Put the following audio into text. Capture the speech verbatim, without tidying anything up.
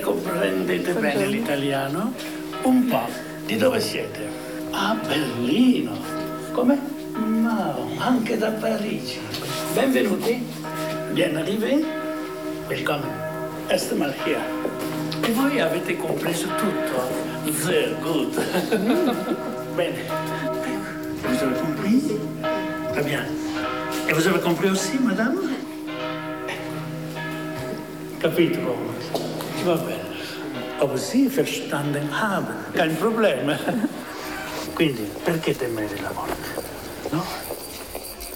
comprendete bene l'italiano? Un po'. Di dove siete? A Berlino. Come? No, anche da Parigi. Benvenuti. Bien arrivé. Willkommen. Erst mal hier. E voi avete compreso tutto? Sehr gut. Bene. Vous avez compris? Très bien. Et vous avez compris aussi, madame? Capito? Va bene. Ob Sie verstanden haben. Kein Problem. Quindi, perché temere la morte? No?